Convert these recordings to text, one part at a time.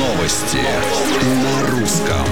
Новости на русском.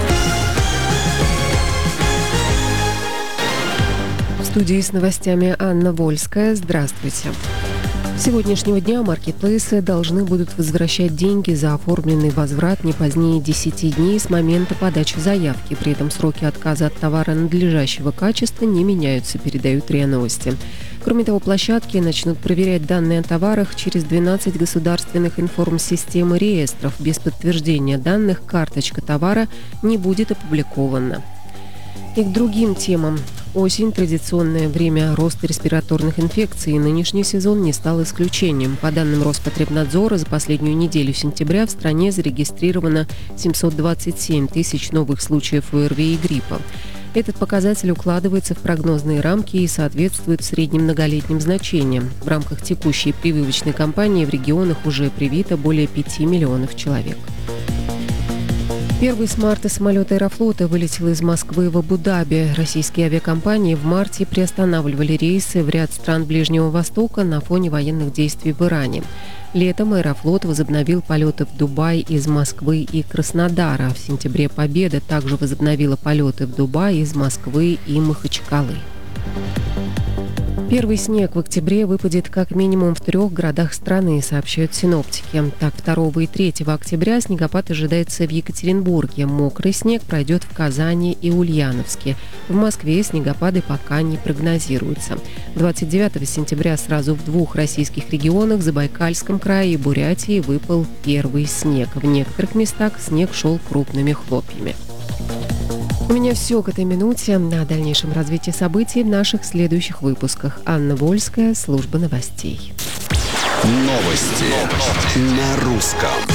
В студии с новостями Анна Вольская. Здравствуйте. С сегодняшнего дня маркетплейсы должны будут возвращать деньги за оформленный возврат не позднее 10 дней с момента подачи заявки. При этом сроки отказа от товара надлежащего качества не меняются, передают РИА Новости. Кроме того, площадки начнут проверять данные о товарах через 12 государственных информсистем и реестров. Без подтверждения данных карточка товара не будет опубликована. И к другим темам. Осень – традиционное время роста респираторных инфекций, и нынешний сезон не стал исключением. По данным Роспотребнадзора, за последнюю неделю сентября в стране зарегистрировано 727 тысяч новых случаев ОРВИ и гриппа. Этот показатель укладывается в прогнозные рамки и соответствует средним многолетним значениям. В рамках текущей прививочной кампании в регионах уже привито более 5 миллионов человек. Первый с марта самолет «Аэрофлота» вылетел из Москвы в Абу-Даби. Российские авиакомпании в марте приостанавливали рейсы в ряд стран Ближнего Востока на фоне военных действий в Иране. Летом «Аэрофлот» возобновил полеты в Дубай из Москвы и Краснодара. В сентябре «Победа» также возобновила полеты в Дубай из Москвы и Махачкалы. Первый снег в октябре выпадет как минимум в 3 городах страны, сообщают синоптики. Так, 2 и 3 октября снегопад ожидается в Екатеринбурге. Мокрый снег пройдет в Казани и Ульяновске. В Москве снегопады пока не прогнозируются. 29 сентября сразу в 2 российских регионах, Забайкальском крае и Бурятии, выпал первый снег. В некоторых местах снег шел крупными хлопьями. У меня все к этой минуте. О дальнейшем развитии событий в наших следующих выпусках. Анна Вольская, служба новостей. Новости на русском.